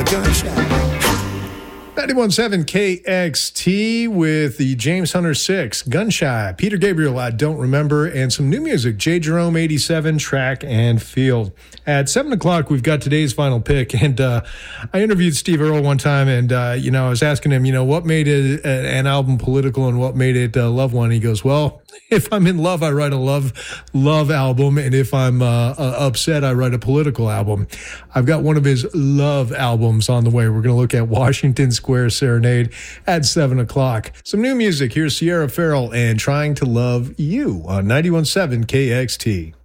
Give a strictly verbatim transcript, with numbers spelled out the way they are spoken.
ninety-one point seven K X T with the James Hunter six, Gunshy, Peter Gabriel, I Don't Remember, and some new music, J. Jerome eighty-seven, Track and Field. At seven o'clock, we've got today's final pick, and uh, I interviewed Steve Earle one time, and, uh, you know, I was asking him, you know, what made it a, an album political and what made it a love one? He goes, well, if I'm in love, I write a love love album, and if I'm uh, uh, upset, I write a political album. I've got one of his love albums on the way. We're going to look at Washington Square Serenade at seven o'clock. Some new music. Here's Sierra Farrell and Trying to Love You on ninety-one point seven K X T.